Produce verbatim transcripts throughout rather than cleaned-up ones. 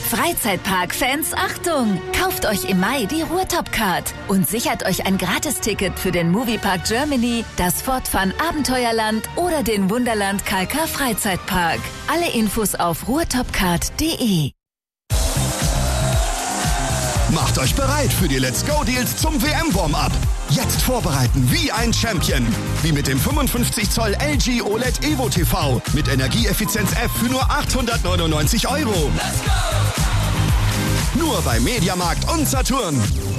Freizeitpark-Fans, Achtung! Kauft euch im Mai die Ruhrtop-Card und sichert euch ein Gratisticket für den Moviepark Germany, das Fort Fun Abenteuerland oder den Wunderland K K Freizeitpark. Alle Infos auf ruhrtopcard punkt de. Macht euch bereit für die Let's Go Deals zum W M-Warm-Up. Jetzt vorbereiten wie ein Champion. Wie mit dem fünfundfünfzig Zoll L G O L E D Evo T V mit Energieeffizienz F für nur achthundertneunundneunzig Euro. Let's go! Nur bei Mediamarkt und Saturn.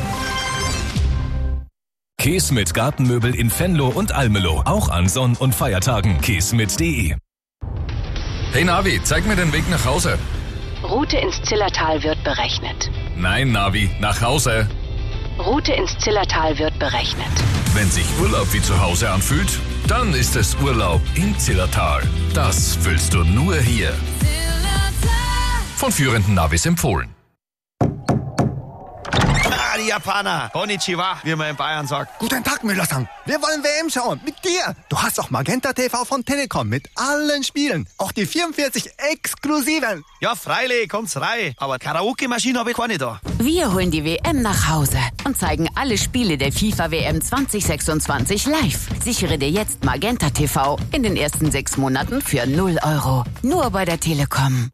Keesmit Gartenmöbel in Venlo und Almelo. Auch an Sonn- und Feiertagen. keesmit punkt de. Hey Navi, zeig mir den Weg nach Hause. Route ins Zillertal wird berechnet. Nein, Navi, nach Hause. Route ins Zillertal wird berechnet. Wenn sich Urlaub wie zu Hause anfühlt, dann ist es Urlaub im Zillertal. Das fühlst du nur hier. Von führenden Navis empfohlen. Ah, die Japaner. Konnichiwa, wie man in Bayern sagt. Guten Tag, Müller-san. Wir wollen W M schauen. Mit dir. Du hast auch Magenta T V von Telekom mit allen Spielen. Auch die vierundvierzig exklusiven. Ja, freilich, kommt's rein. Aber Karaoke-Maschine habe ich keine da. Wir holen die W M nach Hause und zeigen alle Spiele der FIFA W M zwanzig sechsundzwanzig live. Sichere dir jetzt Magenta T V in den ersten sechs Monaten für null Euro. Nur bei der Telekom.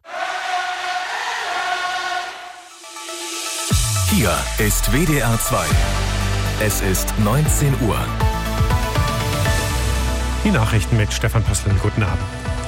Hier ist W D R zwei. Es ist neunzehn Uhr. Die Nachrichten mit Stefan Pössl. Guten Abend.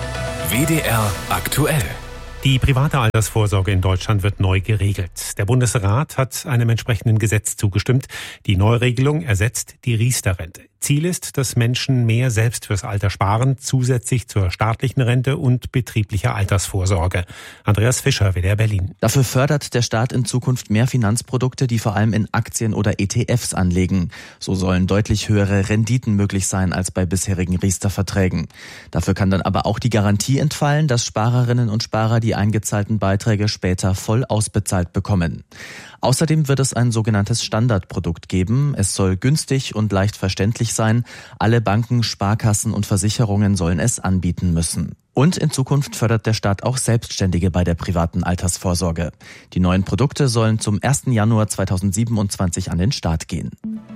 W D R aktuell. Die private Altersvorsorge in Deutschland wird neu geregelt. Der Bundesrat hat einem entsprechenden Gesetz zugestimmt. Die Neuregelung ersetzt die Riester-Rente. Ziel ist, dass Menschen mehr selbst fürs Alter sparen, zusätzlich zur staatlichen Rente und betrieblicher Altersvorsorge. Andreas Fischer, W D R Berlin. Dafür fördert der Staat in Zukunft mehr Finanzprodukte, die vor allem in Aktien oder E T Fs anlegen. So sollen deutlich höhere Renditen möglich sein als bei bisherigen Riester-Verträgen. Dafür kann dann aber auch die Garantie entfallen, dass Sparerinnen und Sparer die eingezahlten Beiträge später voll ausbezahlt bekommen. Außerdem wird es ein sogenanntes Standardprodukt geben. Es soll günstig und leicht verständlich sein. Alle Banken, Sparkassen und Versicherungen sollen es anbieten müssen. Und in Zukunft fördert der Staat auch Selbstständige bei der privaten Altersvorsorge. Die neuen Produkte sollen zum ersten Januar zweitausendsiebenundzwanzig an den Start gehen.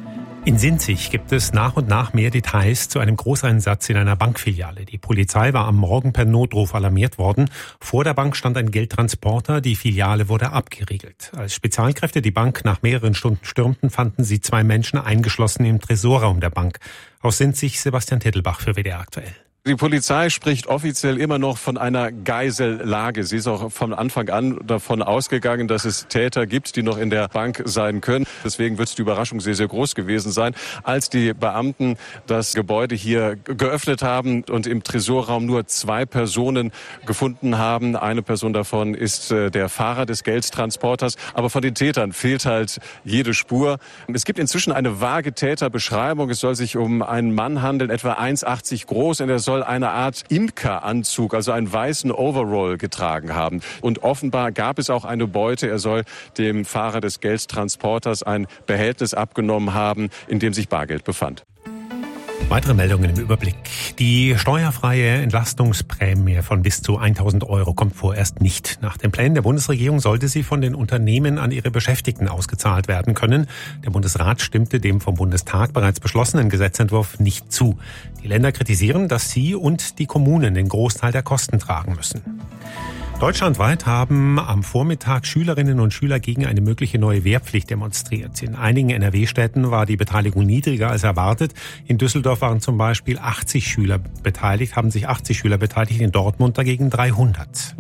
In Sinzig gibt es nach und nach mehr Details zu einem Großeinsatz in einer Bankfiliale. Die Polizei war am Morgen per Notruf alarmiert worden. Vor der Bank stand ein Geldtransporter, die Filiale wurde abgeriegelt. Als Spezialkräfte die Bank nach mehreren Stunden stürmten, fanden sie zwei Menschen eingeschlossen im Tresorraum der Bank. Aus Sinzig Sebastian Tittelbach für W D R aktuell. Die Polizei spricht offiziell immer noch von einer Geisellage. Sie ist auch von Anfang an davon ausgegangen, dass es Täter gibt, die noch in der Bank sein können. Deswegen wird die Überraschung sehr, sehr groß gewesen sein, als die Beamten das Gebäude hier geöffnet haben und im Tresorraum nur zwei Personen gefunden haben. Eine Person davon ist der Fahrer des Geldtransporters. Aber von den Tätern fehlt halt jede Spur. Es gibt inzwischen eine vage Täterbeschreibung. Es soll sich um einen Mann handeln, etwa eins Komma achtzig groß, in der soll eine Art Imkeranzug, also einen weißen Overall getragen haben. Und offenbar gab es auch eine Beute. Er soll dem Fahrer des Geldtransporters ein Behältnis abgenommen haben, in dem sich Bargeld befand. Weitere Meldungen im Überblick. Die steuerfreie Entlastungsprämie von bis zu tausend Euro kommt vorerst nicht. Nach den Plänen der Bundesregierung sollte sie von den Unternehmen an ihre Beschäftigten ausgezahlt werden können. Der Bundesrat stimmte dem vom Bundestag bereits beschlossenen Gesetzentwurf nicht zu. Die Länder kritisieren, dass sie und die Kommunen den Großteil der Kosten tragen müssen. Deutschlandweit haben am Vormittag Schülerinnen und Schüler gegen eine mögliche neue Wehrpflicht demonstriert. In einigen N R W-Städten war die Beteiligung niedriger als erwartet. In Düsseldorf waren zum Beispiel achtzig Schüler beteiligt, haben sich achtzig Schüler beteiligt, in Dortmund dagegen dreihundert.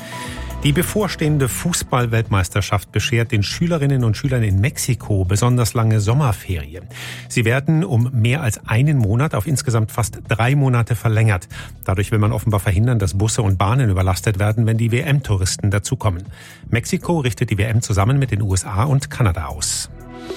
Die bevorstehende Fußball-Weltmeisterschaft beschert den Schülerinnen und Schülern in Mexiko besonders lange Sommerferien. Sie werden um mehr als einen Monat auf insgesamt fast drei Monate verlängert. Dadurch will man offenbar verhindern, dass Busse und Bahnen überlastet werden, wenn die W M-Touristen dazukommen. Mexiko richtet die W M zusammen mit den U S A und Kanada aus.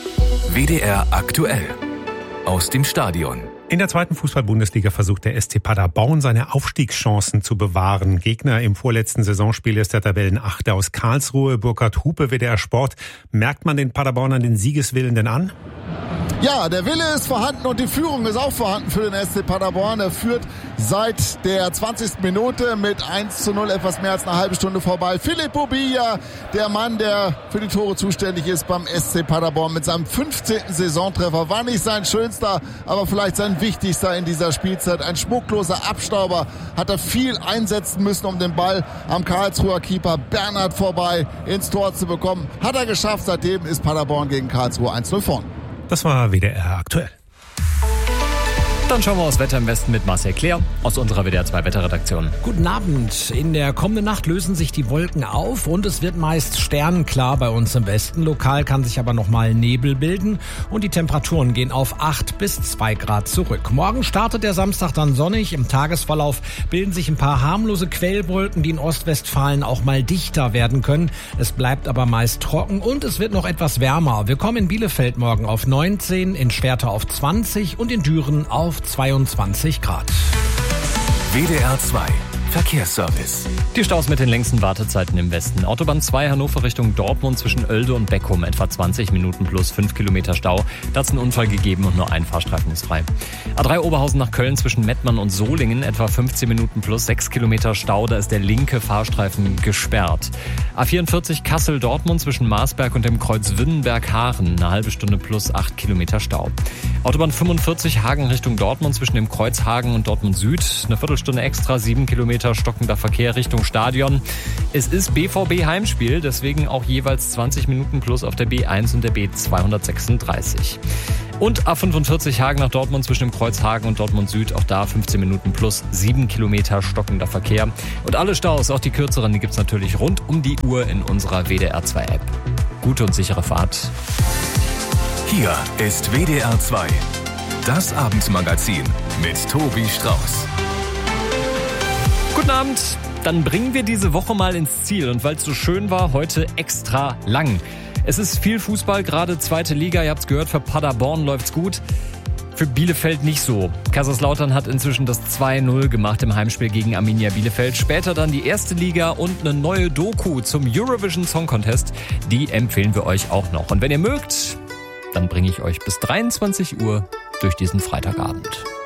W D R aktuell. Aus dem Stadion. In der zweiten Fußball-Bundesliga versucht der S C Paderborn, seine Aufstiegschancen zu bewahren. Gegner im vorletzten Saisonspiel ist der Tabellenachte aus Karlsruhe, Burkhard Hupe, W D R Sport. Merkt man den Paderbornern den Siegeswillen denn an? Ja, der Wille ist vorhanden und die Führung ist auch vorhanden für den S C Paderborn. Er führt seit der zwanzigsten Minute mit eins zu null, etwas mehr als eine halbe Stunde vorbei. Philipp Bobilla, der Mann, der für die Tore zuständig ist beim S C Paderborn mit seinem fünfzehnten Saisontreffer. War nicht sein schönster, aber vielleicht sein wichtigster in dieser Spielzeit. Ein schmuckloser Abstauber, hat er viel einsetzen müssen, um den Ball am Karlsruher Keeper Bernhard vorbei ins Tor zu bekommen. Hat er geschafft, seitdem ist Paderborn gegen Karlsruhe eins zu null vorn. Das war W D R aktuell. Dann schauen wir aufs Wetter im Westen mit Marcel Claire aus unserer W D R zwei Wetterredaktion. Guten Abend. In der kommenden Nacht lösen sich die Wolken auf und es wird meist sternenklar bei uns im Westen. Lokal kann sich aber nochmal Nebel bilden und die Temperaturen gehen auf acht bis zwei Grad zurück. Morgen startet der Samstag dann sonnig. Im Tagesverlauf bilden sich ein paar harmlose Quellwolken, die in Ostwestfalen auch mal dichter werden können. Es bleibt aber meist trocken und es wird noch etwas wärmer. Wir kommen in Bielefeld morgen auf neunzehn, in Schwertau auf zwanzig und in Düren auf zweiundzwanzig Grad. W D R zwei Verkehrsservice. Die Staus mit den längsten Wartezeiten im Westen. Autobahn zwei Hannover Richtung Dortmund zwischen Oelde und Beckum. Etwa zwanzig Minuten plus fünf Kilometer Stau. Da hat es einen Unfall gegeben und nur ein Fahrstreifen ist frei. A drei Oberhausen nach Köln zwischen Mettmann und Solingen. Etwa fünfzehn Minuten plus sechs Kilometer Stau. Da ist der linke Fahrstreifen gesperrt. A vierundvierzig Kassel-Dortmund zwischen Marsberg und dem Kreuz Winnenberg-Haaren. Eine halbe Stunde plus acht Kilometer Stau. Autobahn fünfundvierzig Hagen Richtung Dortmund zwischen dem Kreuz Hagen und Dortmund Süd. Eine Viertelstunde extra, sieben Kilometer stockender Verkehr Richtung Stadion. Es ist B V B-Heimspiel, deswegen auch jeweils zwanzig Minuten plus auf der B eins und der B zweihundertsechsunddreißig. Und A fünfundvierzig Hagen nach Dortmund zwischen dem Kreuz Hagen und Dortmund Süd. Auch da fünfzehn Minuten plus sieben Kilometer stockender Verkehr. Und alle Staus, auch die kürzeren, die gibt's natürlich rund um die Uhr in unserer W D R zwei App. Gute und sichere Fahrt. Hier ist W D R zwei, das Abendmagazin mit Tobi Strauß. Guten Abend, dann bringen wir diese Woche mal ins Ziel. Und weil es so schön war, heute extra lang. Es ist viel Fußball, gerade zweite Liga. Ihr habt es gehört, für Paderborn läuft's gut. Für Bielefeld nicht so. Kaiserslautern hat inzwischen das zwei null gemacht im Heimspiel gegen Arminia Bielefeld. Später dann die erste Liga und eine neue Doku zum Eurovision Song Contest. Die empfehlen wir euch auch noch. Und wenn ihr mögt, dann bringe ich euch bis dreiundzwanzig Uhr durch diesen Freitagabend.